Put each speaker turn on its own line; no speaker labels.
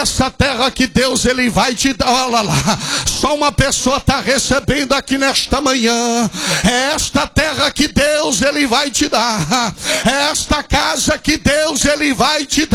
essa terra que Deus ele vai te dar, olha lá, só uma pessoa está recebendo aqui nesta manhã. É esta terra que Deus ele vai te dar, é esta casa que Deus ele vai te dar.